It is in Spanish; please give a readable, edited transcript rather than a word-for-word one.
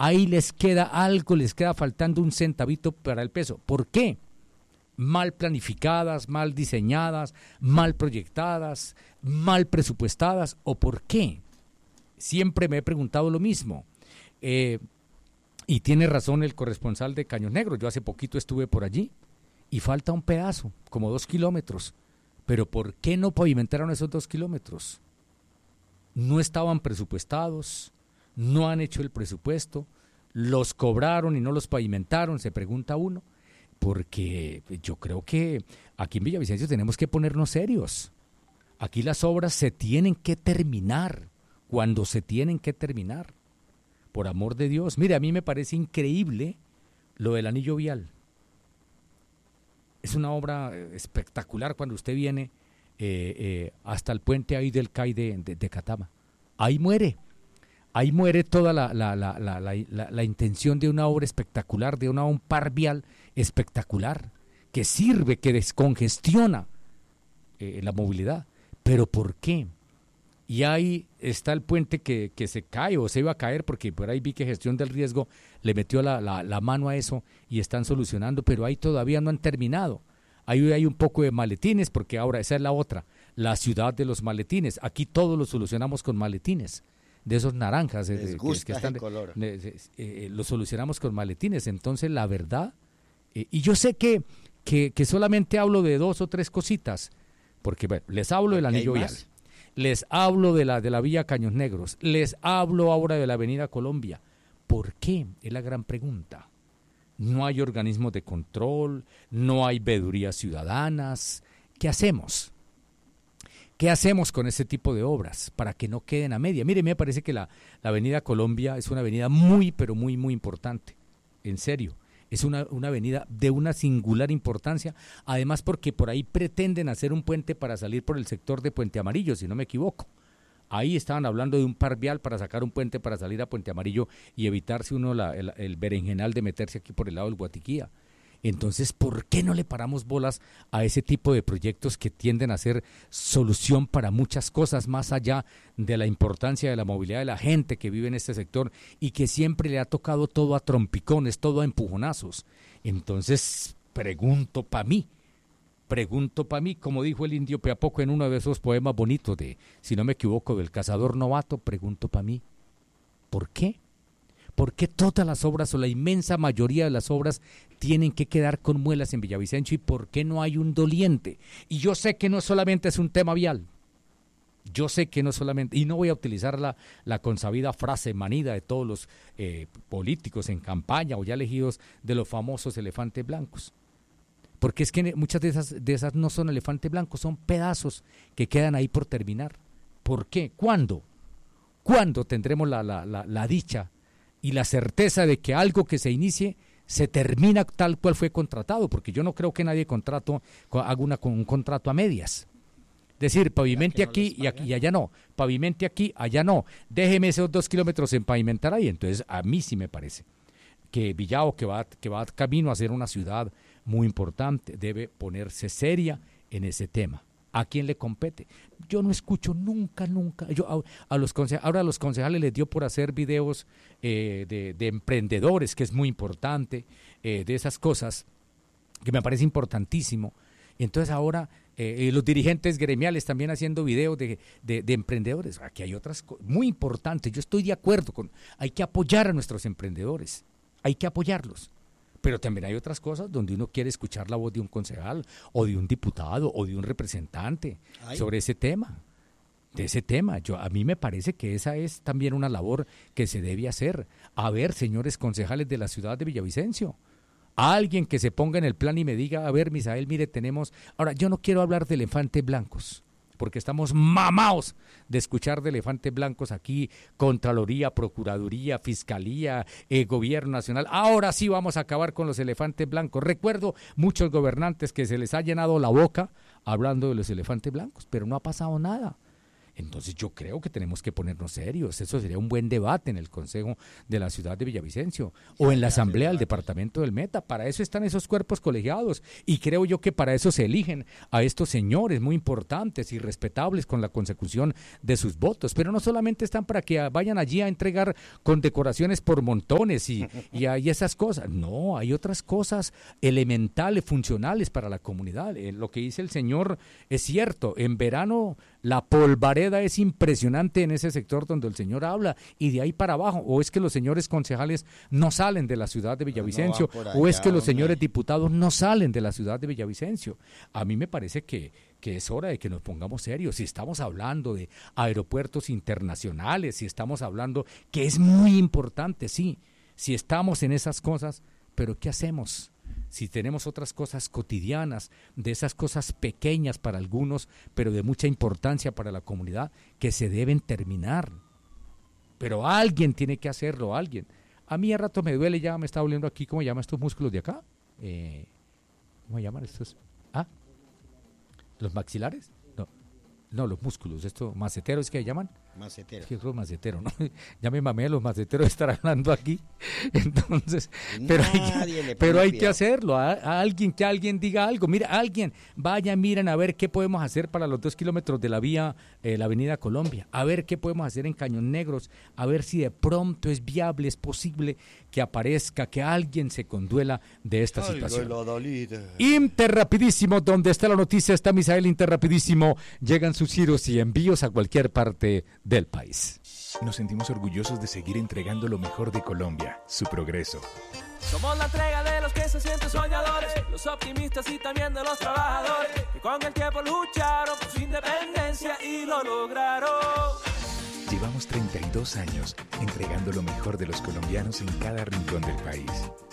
ahí les queda algo, les queda faltando un centavito para el peso. ¿Por qué? Mal planificadas, mal diseñadas, mal proyectadas, mal presupuestadas, ¿o por qué? Siempre me he preguntado lo mismo. Y tiene razón el corresponsal de Caños Negros, yo hace poquito estuve por allí y falta un pedazo, como 2 kilómetros. Pero ¿por qué no pavimentaron esos 2 kilómetros? No estaban presupuestados, no han hecho el presupuesto, los cobraron y no los pavimentaron, se pregunta uno. Porque yo creo que aquí en Villavicencio tenemos que ponernos serios. Aquí las obras se tienen que terminar, cuando se tienen que terminar. Por amor de Dios. Mire, a mí me parece increíble lo del anillo vial. Es una obra espectacular cuando usted viene hasta el puente ahí del CAI de Catama. Ahí muere toda la intención de una obra espectacular, de un par vial espectacular, que sirve, que descongestiona la movilidad. ¿Pero por qué? Y ahí está el puente que se cae o se iba a caer, porque por ahí vi que Gestión del Riesgo le metió la mano a eso y están solucionando, pero ahí todavía no han terminado. Ahí hay un poco de maletines, porque ahora esa es la otra, la ciudad de los maletines. Aquí todo lo solucionamos con maletines, de esos naranjas. Les gusta el color. Lo solucionamos con maletines. Entonces, la verdad, y yo sé que solamente hablo de 2 o 3 cositas, porque bueno, les hablo del anillo vial. Les hablo de la vía Caños Negros, les hablo ahora de la avenida Colombia. ¿Por qué? Es la gran pregunta. No hay organismos de control, no hay veedurías ciudadanas. ¿Qué hacemos? ¿Qué hacemos con ese tipo de obras para que no queden a media? Mire, me parece que la avenida Colombia es una avenida muy, pero muy, muy importante. En serio. Es una avenida de una singular importancia, además porque por ahí pretenden hacer un puente para salir por el sector de Puente Amarillo, si no me equivoco. Ahí estaban hablando de un par vial para sacar un puente para salir a Puente Amarillo y evitarse uno el berenjenal de meterse aquí por el lado del Guatiquía. Entonces, ¿por qué no le paramos bolas a ese tipo de proyectos que tienden a ser solución para muchas cosas más allá de la importancia de la movilidad de la gente que vive en este sector y que siempre le ha tocado todo a trompicones, todo a empujonazos? Entonces, pregunto para mí, como dijo el indio Peapoco en uno de esos poemas bonitos de, si no me equivoco, del cazador novato, pregunto para mí, ¿por qué? ¿Por qué todas las obras o la inmensa mayoría de las obras tienen que quedar con muelas en Villavicencio y por qué no hay un doliente? Y yo sé que no solamente es un tema vial, yo sé que no solamente, y no voy a utilizar la consabida frase manida de todos los políticos en campaña o ya elegidos de los famosos elefantes blancos, porque es que muchas de esas no son elefantes blancos, son pedazos que quedan ahí por terminar. ¿Por qué? ¿Cuándo? ¿Cuándo tendremos la dicha y la certeza de que algo que se inicie se termina tal cual fue contratado? Porque yo no creo que nadie haga un contrato a medias. Es decir, pavimente aquí y allá no, pavimente aquí, allá no, déjeme esos 2 kilómetros en pavimentar ahí. Entonces, a mí sí me parece que Villavo, que va camino a ser una ciudad muy importante, debe ponerse seria en ese tema. ¿A quién le compete? Yo no escucho nunca. Yo ahora a los concejales les dio por hacer videos de emprendedores, que es muy importante, de esas cosas, que me parece importantísimo. Entonces ahora los dirigentes gremiales también haciendo videos de emprendedores. Aquí hay otras cosas muy importantes. Yo estoy de acuerdo hay que apoyar a nuestros emprendedores, hay que apoyarlos. Pero también hay otras cosas donde uno quiere escuchar la voz de un concejal o de un diputado o de un representante sobre ese tema. De ese tema, a mí me parece que esa es también una labor que se debe hacer. A ver, señores concejales de la ciudad de Villavicencio, alguien que se ponga en el plan y me diga, a ver, Misael, mire, tenemos... Ahora, yo no quiero hablar de elefantes blancos, porque estamos mamados de escuchar de elefantes blancos aquí, Contraloría, Procuraduría, Fiscalía, Gobierno Nacional. Ahora sí vamos a acabar con los elefantes blancos. Recuerdo muchos gobernantes que se les ha llenado la boca hablando de los elefantes blancos, pero no ha pasado nada. Entonces yo creo que tenemos que ponernos serios. Eso sería un buen debate en el Consejo de la Ciudad de Villavicencio o en la Asamblea del Departamento del Meta. Para eso están esos cuerpos colegiados y creo yo que para eso se eligen a estos señores muy importantes y respetables con la consecución de sus votos. Pero no solamente están para que vayan allí a entregar condecoraciones por montones y hay esas cosas. No, hay otras cosas elementales, funcionales para la comunidad. Lo que dice el señor es cierto. En verano la polvareda es impresionante en ese sector donde el señor habla y de ahí para abajo. O es que los señores concejales no salen de la ciudad de Villavicencio, o es que los señores diputados no salen de la ciudad de Villavicencio. A mí me parece que es hora de que nos pongamos serios. Si estamos hablando de aeropuertos internacionales, si estamos hablando, que es muy importante, sí, si estamos en esas cosas, pero ¿qué hacemos? Si tenemos otras cosas cotidianas, de esas cosas pequeñas para algunos, pero de mucha importancia para la comunidad, que se deben terminar. Pero alguien tiene que hacerlo, alguien. A mí a rato me duele, ya me está doliendo aquí, ¿cómo se llaman estos músculos de acá? ¿Cómo se llaman estos? ¿Los maxilares? No, los músculos, estos maceteros que llaman. Macetero. ¿Qué es lo macetero? ¿No? Ya me mamé a los maceteros de estar hablando aquí. Entonces, pero hay que hacerlo. A alguien, que alguien diga algo. Mira, alguien, miren a ver qué podemos hacer para los 2 kilómetros de la vía, la avenida Colombia. A ver qué podemos hacer en Cañón Negros. A ver si de pronto es viable, es posible que aparezca, que alguien se conduela de esta situación. Interrapidísimo, donde está la noticia, está Misael Interrapidísimo. Llegan sus giros y envíos a cualquier parte del país. Nos sentimos orgullosos de seguir entregando lo mejor de Colombia, su progreso. Somos la entrega de los que se sienten soñadores, los optimistas y también de los trabajadores, que con el tiempo lucharon por su independencia y lo lograron. Llevamos 32 años entregando lo mejor de los colombianos en cada rincón del país.